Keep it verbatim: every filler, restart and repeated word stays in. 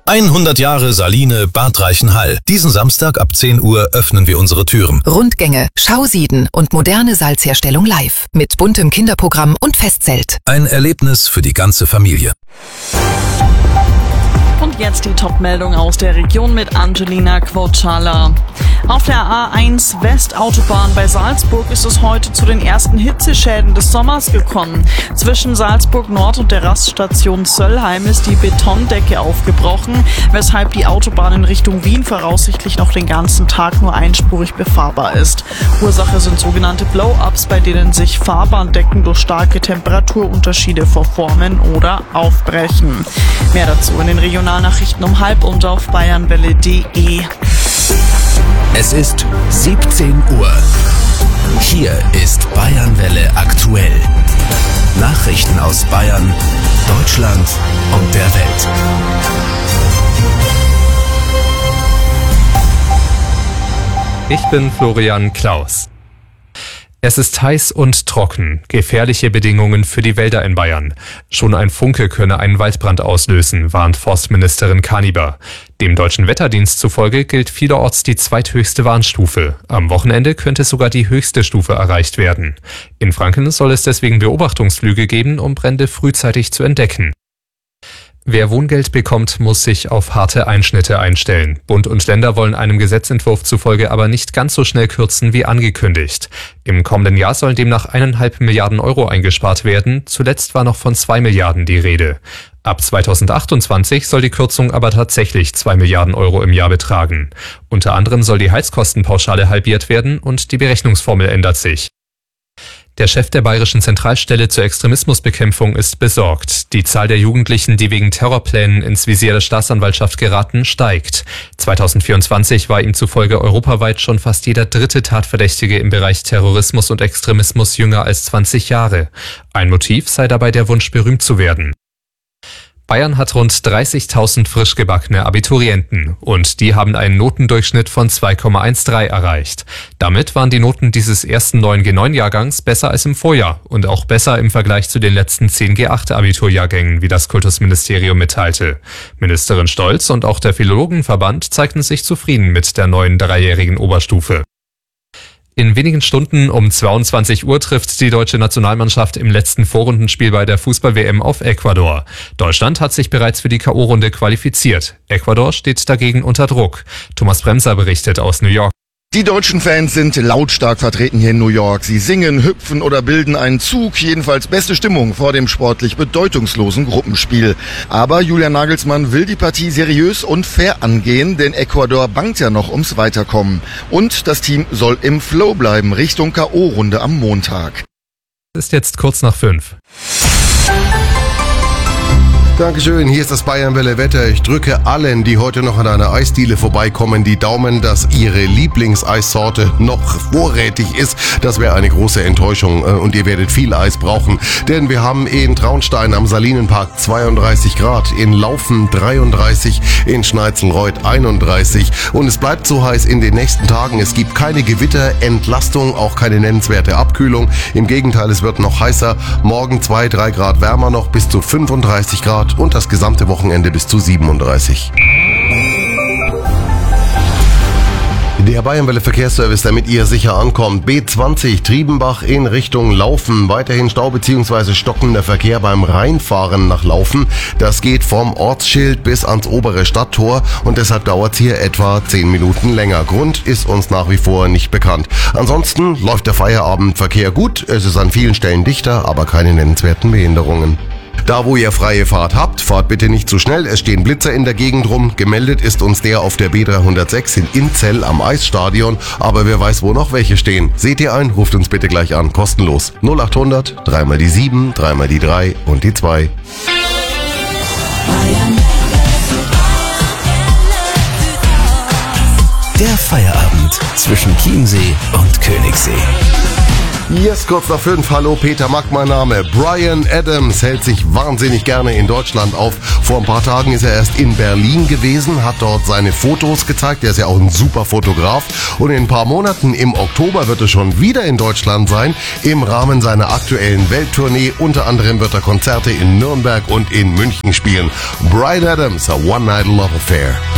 hundert Jahre Saline Bad Reichenhall. Diesen Samstag ab zehn Uhr öffnen wir unsere Türen. Rundgänge, Schausieden und moderne Salzherstellung live. Mit buntem Kinderprogramm und Festzelt. Ein Erlebnis für die ganze Familie. Und jetzt die Top-Meldung aus der Region mit Angelina Quocciala. Auf der A eins Westautobahn bei Salzburg ist es heute zu den ersten Hitzeschäden des Sommers gekommen. Zwischen Salzburg Nord und der Raststation Söllheim ist die Betondecke aufgebrochen, weshalb die Autobahn in Richtung Wien voraussichtlich noch den ganzen Tag nur einspurig befahrbar ist. Ursache sind sogenannte Blow-ups, bei denen sich Fahrbahndecken durch starke Temperaturunterschiede verformen oder aufbrechen. Mehr dazu in den Regionalnachrichten um halb und auf bayernwelle punkt de. Es ist siebzehn Uhr. Hier ist Bayernwelle aktuell. Nachrichten aus Bayern, Deutschland und der Welt. Ich bin Florian Klaus. Es ist heiß und trocken. Gefährliche Bedingungen für die Wälder in Bayern. Schon ein Funke könne einen Waldbrand auslösen, warnt Forstministerin Kaniber. Dem Deutschen Wetterdienst zufolge gilt vielerorts die zweithöchste Warnstufe. Am Wochenende könnte sogar die höchste Stufe erreicht werden. In Franken soll es deswegen Beobachtungsflüge geben, um Brände frühzeitig zu entdecken. Wer Wohngeld bekommt, muss sich auf harte Einschnitte einstellen. Bund und Länder wollen einem Gesetzentwurf zufolge aber nicht ganz so schnell kürzen wie angekündigt. Im kommenden Jahr sollen demnach eineinhalb Milliarden Euro eingespart werden. Zuletzt war noch von zwei Milliarden die Rede. Ab zweitausendachtundzwanzig soll die Kürzung aber tatsächlich zwei Milliarden Euro im Jahr betragen. Unter anderem soll die Heizkostenpauschale halbiert werden und die Berechnungsformel ändert sich. Der Chef der Bayerischen Zentralstelle zur Extremismusbekämpfung ist besorgt. Die Zahl der Jugendlichen, die wegen Terrorplänen ins Visier der Staatsanwaltschaft geraten, steigt. zweitausendvierundzwanzig war ihm zufolge europaweit schon fast jeder dritte Tatverdächtige im Bereich Terrorismus und Extremismus jünger als zwanzig Jahre. Ein Motiv sei dabei der Wunsch, berühmt zu werden. Bayern hat rund dreißigtausend frisch gebackene Abiturienten und die haben einen Notendurchschnitt von zwei Komma dreizehn erreicht. Damit waren die Noten dieses ersten neuen G neun Jahrgangs besser als im Vorjahr und auch besser im Vergleich zu den letzten zehn G acht Abiturjahrgängen, wie das Kultusministerium mitteilte. Ministerin Stolz und auch der Philologenverband zeigten sich zufrieden mit der neuen dreijährigen Oberstufe. In wenigen Stunden um zweiundzwanzig Uhr trifft die deutsche Nationalmannschaft im letzten Vorrundenspiel bei der Fußball-W M auf Ecuador. Deutschland hat sich bereits für die K O-Runde qualifiziert. Ecuador steht dagegen unter Druck. Thomas Bremser berichtet aus New York. Die deutschen Fans sind lautstark vertreten hier in New York. Sie singen, hüpfen oder bilden einen Zug. Jedenfalls beste Stimmung vor dem sportlich bedeutungslosen Gruppenspiel. Aber Julian Nagelsmann will die Partie seriös und fair angehen, denn Ecuador bangt ja noch ums Weiterkommen. Und das Team soll im Flow bleiben Richtung K O-Runde am Montag. Es ist jetzt kurz nach fünf. Dankeschön, hier ist das Bayernwelle Wetter. Ich drücke allen, die heute noch an einer Eisdiele vorbeikommen, die Daumen, dass ihre Lieblingseissorte noch vorrätig ist. Das wäre eine große Enttäuschung und ihr werdet viel Eis brauchen. Denn wir haben in Traunstein am Salinenpark zweiunddreißig Grad, in Laufen dreiunddreißig, in Schneizelreuth einunddreißig und es bleibt so heiß in den nächsten Tagen. Es gibt keine Gewitterentlastung, auch keine nennenswerte Abkühlung. Im Gegenteil, es wird noch heißer. Morgen zwei, drei Grad wärmer noch, bis zu fünfunddreißig Grad. Und das gesamte Wochenende bis zu siebenunddreißig. Der Bayernwelle Verkehrsservice, damit ihr sicher ankommt. B zwanzig Triebenbach in Richtung Laufen. Weiterhin Stau bzw. stockender Verkehr beim Reinfahren nach Laufen. Das geht vom Ortsschild bis ans obere Stadttor und deshalb dauert es hier etwa zehn Minuten länger. Grund ist uns nach wie vor nicht bekannt. Ansonsten läuft der Feierabendverkehr gut. Es ist an vielen Stellen dichter, aber keine nennenswerten Behinderungen. Da, wo ihr freie Fahrt habt, fahrt bitte nicht zu schnell. Es stehen Blitzer in der Gegend rum. Gemeldet ist uns der auf der B dreihundertsechs in Inzell am Eisstadion. Aber wer weiß, wo noch welche stehen. Seht ihr ein, ruft uns bitte gleich an. Kostenlos. null achthundert, dreimal die sieben, dreimal die drei und die zwei. Der Feierabend zwischen Chiemsee und Königssee. Yes, kurz nach fünf. Hallo, Peter Mack, mein Name. Bryan Adams hält sich wahnsinnig gerne in Deutschland auf. Vor ein paar Tagen ist er erst in Berlin gewesen, hat dort seine Fotos gezeigt. Er ist ja auch ein super Fotograf. Und in ein paar Monaten im Oktober wird er schon wieder in Deutschland sein, im Rahmen seiner aktuellen Welttournee. Unter anderem wird er Konzerte in Nürnberg und in München spielen. Bryan Adams, A One Night Love Affair.